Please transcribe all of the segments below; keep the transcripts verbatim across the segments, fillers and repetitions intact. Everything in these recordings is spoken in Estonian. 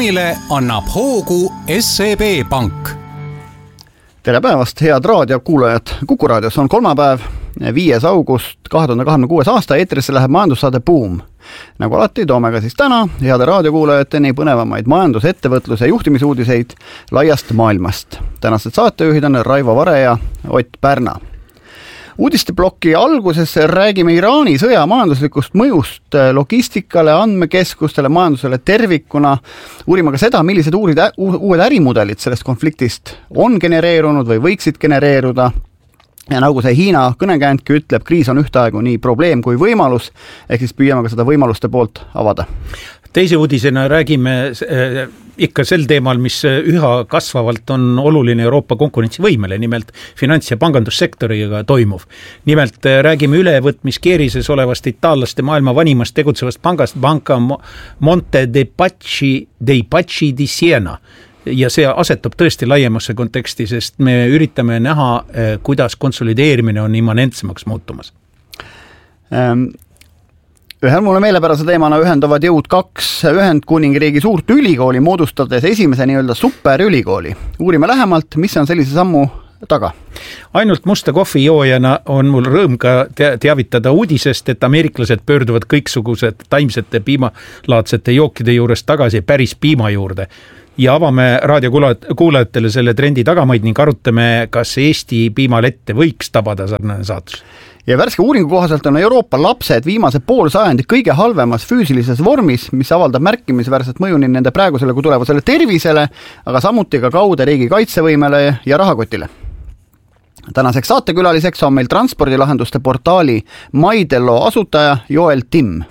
inflatsioonile annab hoogu S E B Pank. Tere päevast, head raadiokuulajad! Kuku raadios on kolmapäev, viies august kahe tuhande kahekümne kuues aasta, eetrisse läheb majandussaade Boom. Nagu alati toome ka siis täna heade raadiokuulajateni põnevamaid majandus-, ettevõtluse ja juhtimisuudiseid laiast maailmast. Tänased saatejuhid on Raivo Vare ja Ott Pärna. Uudisteploki alguses räägime Iraani sõja majanduslikust mõjust logistikale, andmekeskustele, majandusele tervikuna. Uurime ka seda, millised uurid, uued ärimudelid sellest konfliktist on genereerunud või võiksid genereeruda. Ja nagu see Hiina kõnekääntki ütleb, kriis on ühtaegu nii probleem kui võimalus, ehk siis püüame ka seda võimaluste poolt avada. Teise uudisena räägime äh, ikka sel teemal, mis üha kasvavalt on oluline Euroopa konkurentsivõimele, nimelt finants- ja pangandussektoriga toimuv. Nimelt äh, räägime ülevõtmiskeerises olevast itaallaste maailma vanimast tegutsevast pangast Banca Monte dei Paschi, dei Paschi di Siena. Ja see asetub tõesti laiemasse konteksti, sest me üritame näha, äh, kuidas konsolideerimine on immanentsemaks muutumas. Ähm. Ühel mulle meelepärase teemana ühendavad jõud kaks Ühendkuningriigi suurt ülikooli moodustades esimese nii-öelda superülikooli. Uurime lähemalt, mis on sellise sammu taga. Ainult musta kohvi joojana on mul rõõm ka teavitada uudisest, et ameeriklased pöörduvad kõiksugused taimsete piimalaadsete jookide juures tagasi päris piima juurde. Ja avame raadiokuulajatele selle trendi tagamaid ning arutame, kas Eesti piimalette võiks tabada sarnane saatus. Ja värske uuringu kohaselt on Euroopa lapsed viimase pool sajandi kõige halvemas füüsilises vormis, mis avaldab märkimisväärset mõju nii nende praegusele kui tulevasele tervisele, aga samuti ka kaude riigi kaitsevõimele ja rahakotile. Tänaseks saatekülaliseks on meil transpordilahenduste portaali Maidello asutaja Joel Timm.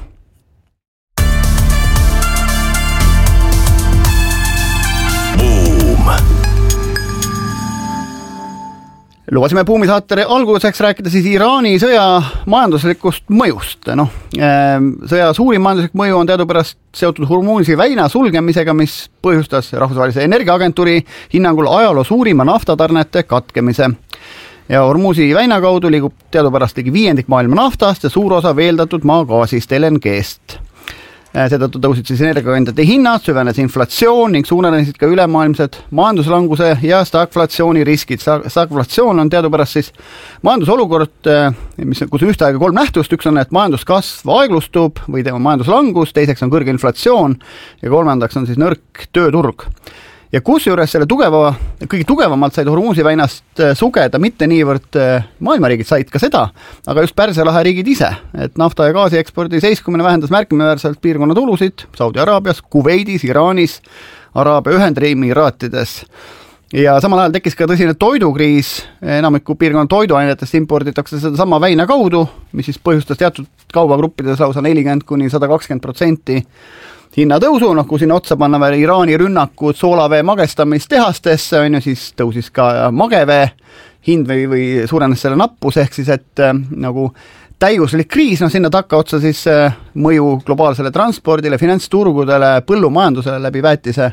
Lubasime Buumi saate alguseks rääkida siis Iraani sõja majanduslikust mõjust. No, sõja suurim majanduslik mõju on teadupärast seotud Hormuzi väina sulgemisega, mis põhjustas rahvusvahelise energiaagentuuri hinnangul ajaloo suurima naftatarnete katkemise. Ja Hormuzi väina kaudu liigub teadupärast ligi viiendik maailma naftast ja suur osa veeldatud maagaasist L N G-st. Seetõttu tõusid siis energiakandjate hinnad, süvenes inflatsioon ning suurenesid ka ülemaailmsed majanduslanguse ja stagflatsiooni riskid. Stagflatsioon on teadupärast siis majandusolukord, mis, kus on ühtaega kolm nähtust. Üks on, et majanduskasv aeglustub või tema majanduslangus, teiseks on kõrge inflatsioon ja kolmandaks on siis nõrk tööturg. Ja kus juures selle tugeva, kõige tugevamalt said Hormuzi väinast sugeda, mitte niivõrd maailmariigid said ka seda, aga just Pärsia lahe riigid ise, et nafta ja gaasi ekspordi seiskumine vähendas märkimisväärselt piirkonna tulusid Saudi-Araabias, Kuveidis, Iraanis, Araabia Ühendemiraatides. Ja samal ajal tekkis ka tõsine toidukriis, enamiku piirkonna toiduainetest imporditakse seda sama väina kaudu, mis siis põhjustas teatud kaubagruppides lausa nelikümmend kuni sada kakskümmend protsenti hinnatõusu, noh, kui siin otsa panna veel Iraani rünnakud soolavee magestamistehastesse, on ju, siis tõusis ka magevee hind või, või suurenes selle nappus, ehk siis, et äh, nagu täiuslik kriis, noh, sinna takka otsa siis äh, mõju globaalsele transpordile, finantsturgudele, põllumajandusele läbi väetise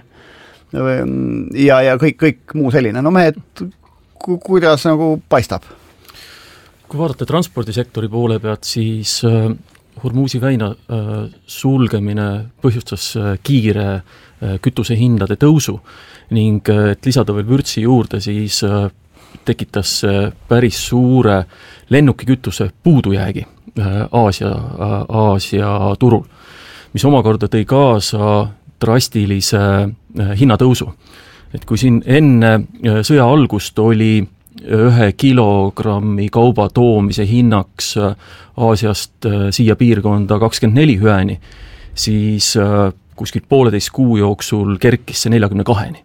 ja, ja kõik, kõik muu selline. No mehed, ku, kuidas nagu paistab? Kui vaadata transpordisektori poole pealt, siis äh, Hormuzi väina äh, sulgemine põhjustas äh, kiire äh, kütusehindade tõusu ning äh, et lisada veel vürtsi juurde, siis äh, tekitas äh, päris suure lennukikütuse puudujäägi äh, Aasia, äh, Aasia turul, mis omakorda tõi kaasa drastilise äh, hinnatõusu. Et kui siin enne äh, sõja algust oli ühe kilogrammi kauba toomise hinnaks Aasiast siia piirkonda kakskümmend neli hüäni, siis kuskilt pooleteist kuu jooksul kerkis see neljakümne kaheni.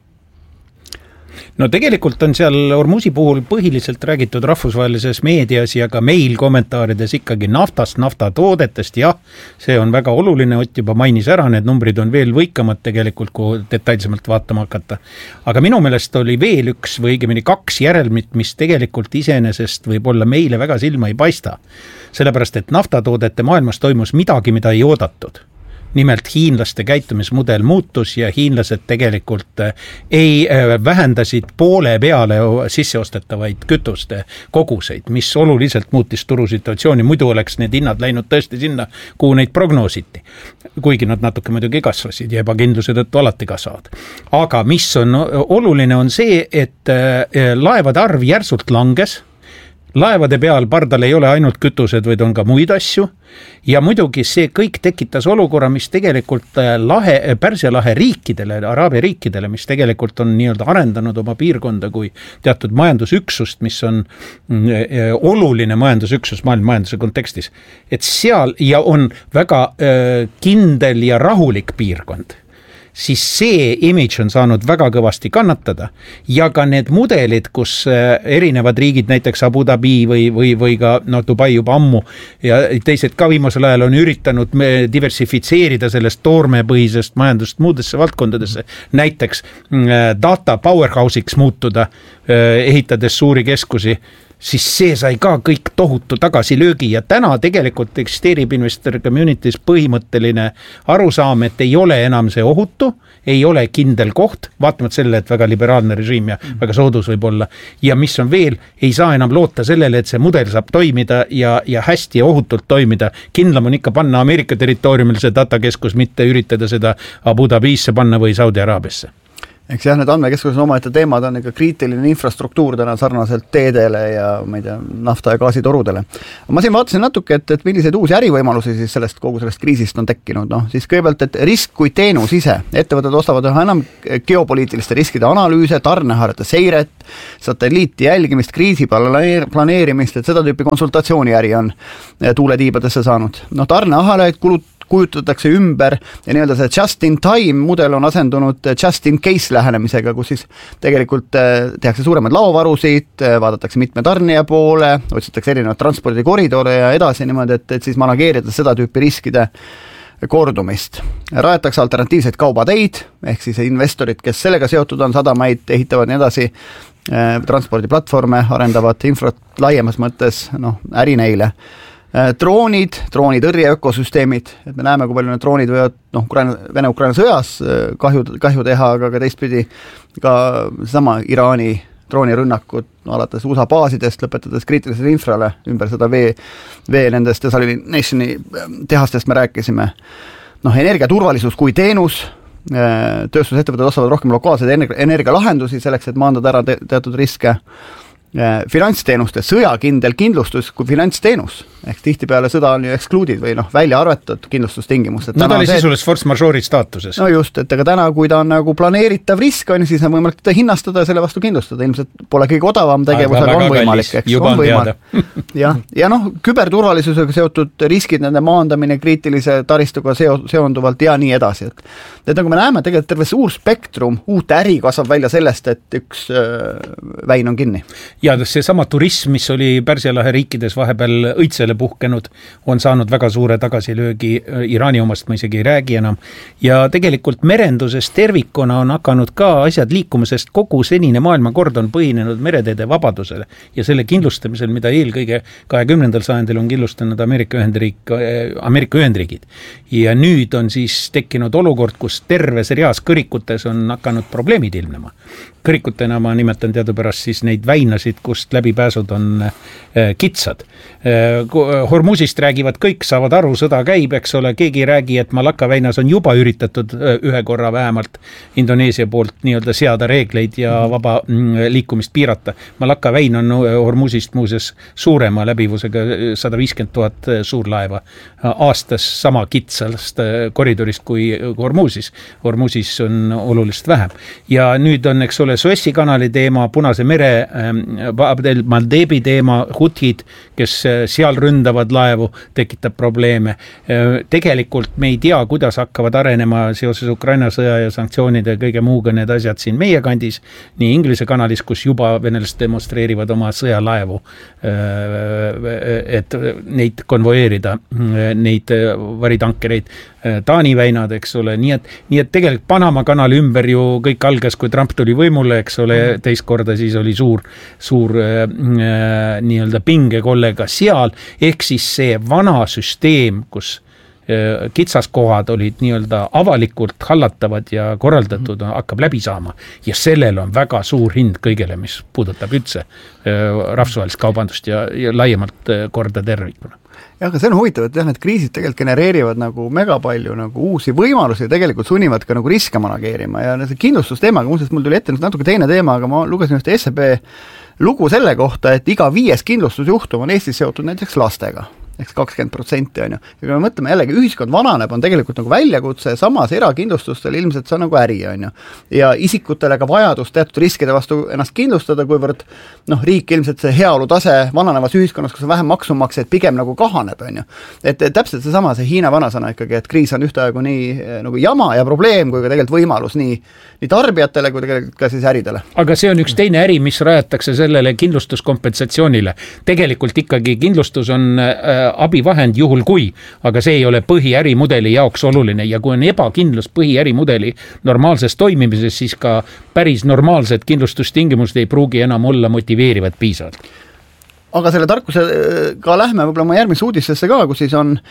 No tegelikult on seal Hormuzi puhul põhiliselt räägitud rahvusvahelises meedias ja ka meil kommentaarides ikkagi naftast, naftatoodetest, jah, see on väga oluline, Ott juba mainis ära, need numbrid on veel võikamad tegelikult, kui detailsemalt vaatama hakata. Aga minu meelest oli veel üks või õigemini kaks järelmit, mis tegelikult iseenesest võib olla meile väga silma ei paista. Sellepärast, et naftatoodete maailmas toimus midagi, mida ei oodatud. nimelt hiinlaste käitumismudel muutus ja hiinlased tegelikult ei vähendasid poole peale sisseostetavaid kütuste koguseid, mis oluliselt muutis turusituatsiooni, muidu oleks need hinnad läinud tõesti sinna, kuhu neid prognoositi. Kuigi nad natuke muidugi kasvasid ja ebakindluse tõttu alati kasvavad. Aga mis on oluline on see, et laevade arv järsult langes, laevade peal pardal ei ole ainult kütused, vaid on ka muid asju ja muidugi see kõik tekitas olukorra, mis tegelikult lahe, Pärsia lahe riikidele, Araabia riikidele, mis tegelikult on nii-öelda arendanud oma piirkonda kui teatud majandusüksust, mis on oluline majandusüksus maailma majanduse kontekstis, et seal ja on väga kindel ja rahulik piirkond, siis see image on saanud väga kõvasti kannatada ja ka need mudelid, kus erinevad riigid, näiteks Abu Dhabi või, või, või ka no, Dubai juba ammu ja teised ka viimasel ajal on üritanud diversifitseerida sellest toormepõhisest majandust muudesse valdkondadesse, näiteks data powerhouse'iks muutuda, ehitades suuri keskusi, siis see sai ka kõik tohutu tagasilöögi ja täna tegelikult eksisteerib investor community's põhimõtteline arusaam, et ei ole enam see ohutu, ei ole kindel koht, vaatamata selle, et väga liberaalne režiim ja väga soodus võib olla. Ja mis on veel, ei saa enam loota sellele, et see mudel saab toimida ja, ja hästi ja ohutult toimida. Kindlam on ikka panna Ameerika territooriumil see datakeskus, mitte üritada seda Abu Dhabisse panna või Saudi Araabiasse. Eks jah, need andmekeskused omaette teemad on ikka kriitiline infrastruktuur täna sarnaselt teedele ja ma ei tea, nafta- ja gaasitorudele. Ma siin vaatasin natuke, et, et milliseid uusi ärivõimalusi siis sellest, kogu sellest kriisist on tekkinud. No, siis kõigepealt, et risk kui teenus ise. Ettevõtted ostavad üha enam geopoliitiliste riskide analüüse, tarneharjate seiret, satelliiti jälgimist, kriisi planeerimist, et seda tüüpi konsultatsiooniäri on tuuletiibadesse saanud. No, tarneahalaid kulut kujutatakse ümber ja nii-öelda see just-in-time mudel on asendunud just-in-case lähenemisega, kus siis tegelikult tehakse suuremaid laovarusid, vaadatakse mitme tarnija poole, otsitakse erinevad transpordikoridore ja edasi niimoodi, et, et siis manageerida seda tüüpi riskide kordumist. Rajatakse alternatiivseid kaubateid, ehk siis investorid, kes sellega seotud on, sadamaid ehitavad nii edasi, transpordiplatvorme arendavad infrat laiemas mõttes, noh, äri neile. Droonid, droonitõrje ökosüsteemid, et me näeme, kui palju need droonid võivad noh, Vene-Ukraina sõjas kahju, kahju teha, aga ka teistpidi ka sama Iraani droonirünnakud no, alates U S A baasidest, lõpetades kriitilisele infrale ümber seda vee, vee nendest desalinationi tehastest me rääkisime. Noh, energiaturvalisus kui teenus, tööstusettevõtted ostavad rohkem lokaalseid energialahendusi selleks, et maandada ära te- teatud riske. Finantsteenuste sõjakindel kindlustus kui finantsteenus, ehk tihtipeale sõda on ju ekskluudid või noh, välja arvatud kindlustustingimused. No ta oli sisuliselt force majeure'i staatuses. No just, et aga täna, kui ta on nagu planeeritav risk, on, siis on võimalik teda hinnastada ja selle vastu kindlustada. Ilmselt pole kõige odavam tegevus, aga on võimalik. Eks, juba on teada. ja, ja noh, küberturvalisusega seotud riskid, nende maandamine kriitilise taristuga seo- seonduvalt ja nii edasi. Et, et nagu me näeme, tegelikult terve suur spektrum uut äri kasvab välja sellest, et üks äh, väin on kinni. Ja see sama turism, mis oli Pärsia lahe riikides vahepeal õitsele puhkenud, on saanud väga suure tagasilöögi, Iraani omast ma isegi ei räägi enam. Ja tegelikult merenduses tervikuna on hakanud ka asjad liikuma, sest kogu senine maailmakord on põhinenud mereteede vabadusele ja selle kindlustamisel, mida eelkõige kahekümnendal sajandil on kindlustanud Ameerika Ühendriik, Ameerika Ühendriigid. Ja nüüd on siis tekkinud olukord, kus terves reas kõrikutes on hakanud probleemid ilmnema. Kõrikutena ma nimetan teadupärast siis neid väinasid, kust läbipääsud on kitsad. Hormuzist räägivad kõik, saavad aru, sõda käib, eks ole, keegi räägi, et Malakka väinas on juba üritatud ühe korra vähemalt Indoneesia poolt nii-öelda seada reegleid ja vaba liikumist piirata. Malakka väin on Hormuzist muuses suurema läbivusega sada viiskümmend tuhat suurlaeva aastas sama kitsast koridorist kui Hormuzis. Hormuzis on oluliselt vähem. Ja nüüd on, eks ole, Suessi kanali teema, Punase mere, Abdel Maldebi teema, Hutid, kes seal ründavad laevu, tekitab probleeme. Tegelikult me ei tea, kuidas hakkavad arenema seoses Ukraina sõja ja sanktsioonide kõige muuga need asjad siin meie kandis, nii Inglise kanalis, kus juba venelased demonstreerivad oma sõjalaevu, et neid konvoeerida, neid varitankereid, Taani väinad, eks ole, nii et, nii et tegelikult Panama kanali ümber ju kõik algas, kui Trump tuli võimule, eks ole, teist korda siis oli suur, suur äh, nii-öelda pingekollega seal, ehk siis see vana süsteem, kus kitsaskohad olid nii-öelda avalikult hallatavad ja korraldatud, hakkab läbi saama. Ja sellel on väga suur hind kõigele, mis puudutab üldse rahvusvahelist kaubandust ja, ja laiemalt korda tervikuna. Ja, aga see on huvitav, et jah, need kriisid tegelikult genereerivad nagu mega palju nagu uusi võimalusi ja tegelikult sunnivad ka nagu riske manageerima ja see kindlustusteemaga, muuseas mul tuli ette natuke teine teema, aga ma lugesin ühte S E B lugu selle kohta, et iga viies kindlustusjuhtum on Eestis seotud näiteks lastega. Eks kakskümmend protsenti on ju. Ja kui me mõtleme jällegi, ühiskond vananeb, on tegelikult nagu väljakutse, samas erakindlustustel ilmselt see on nagu äri on ju. Ja isikutele ka vajadus teatud riskide vastu ennast kindlustada, kuivõrd noh, riik ilmselt see heaolu tase vananevas ühiskonnas, kus on vähem maksumaksjaid, pigem nagu kahaneb on ju. Et täpselt see sama, see Hiina vanasõna ikkagi, et kriis on ühtaegu nii nagu jama ja probleem, kui ka tegelikult võimalus nii, nii tarbijatele, kui tegelikult ka siis äridele. Aga see on üks teine äri, mis rajatakse sellele kindlustuskompensatsioonile. Tegelikult ikkagi kindlustus on äh, abivahend juhul kui, aga see ei ole põhiärimudeli jaoks oluline ja kui on ebakindlus põhiärimudeli normaalses toimimises, siis ka päris normaalsed kindlustustingimused ei pruugi enam olla motiveerivad piisavalt. Aga selle tarkusega lähme võib-olla oma järgmisse uudistesse ka, kus siis on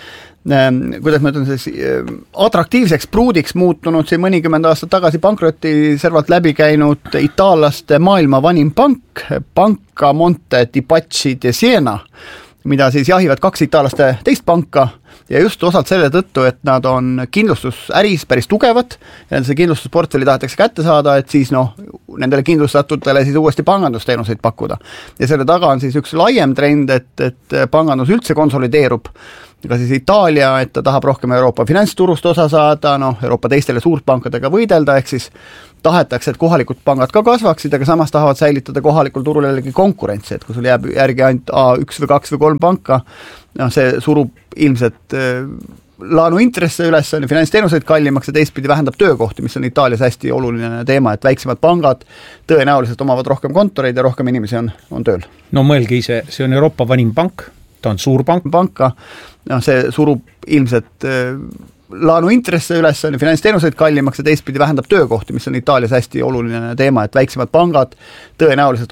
kuidas ma ütlen, siis atraktiivseks pruudiks muutunud siin mõnikümmend aastat tagasi pankroti servalt läbi käinud itaallaste maailma vanim pank, Banca Monte di Paschi di Siena, mida siis jahivad kaks itaallaste teist panka ja just osalt selle tõttu, et nad on kindlustusäris päris tugevad ja see kindlustusportfelli tahetakse kätte saada, et siis noh, nendele kindlustatutele siis uuesti pangandusteenuseid pakkuda. Ja selle taga on siis üks laiem trend, et, et pangandus üldse konsolideerub, ka siis Itaalia, et ta tahab rohkem Euroopa finantsturust osa saada, noh, Euroopa teistele suurpankadega võidelda, ehk siis tahetakse, et kohalikud pangad ka kasvaksid, aga samas tahavad säilitada kohalikul turul jällegi konkurentsi, et kui sul jääb järgi ainult A üks või kaks või kolm panka, noh, see surub ilmselt äh, laenu intresse üles, on finantsteenuseid kallimaks ja teistpidi vähendab töökohti, mis on Itaalias hästi oluline teema, et väiksemad pangad tõenäoliselt omavad rohkem kontoreid ja rohkem inimesi on, on tööl. No mõelge ise, see on Euroopa vanim pank, ta on suur pank. Panka, noh, see surub ilmselt äh, laenu intresse üles, on finantsteenuseid kallimaks ja teistpidi vähendab töökohti, mis on Itaalias hästi oluline teema, et väiksemad pangad tõenäoliselt